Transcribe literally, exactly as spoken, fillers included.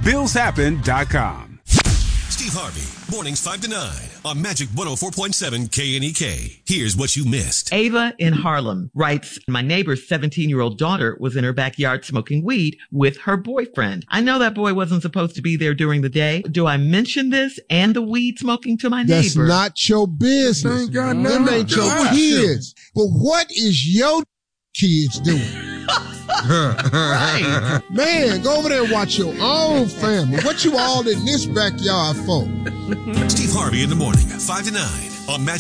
bills happen dot com. Steve Harvey, mornings five to nine on Magic one oh four point seven K N E K. Here's what you missed. Ava in Harlem writes, my neighbor's seventeen-year-old daughter was in her backyard smoking weed with her boyfriend. I know that boy wasn't supposed to be there during the day. Do I mention this and the weed smoking to my That's neighbor? That's not your business. Ain't got Them ain't your kids. But what is your kids doing? Right. Man, go over there and watch your own family. What you all in this backyard for? Steve Harvey in the morning, five to nine on Magic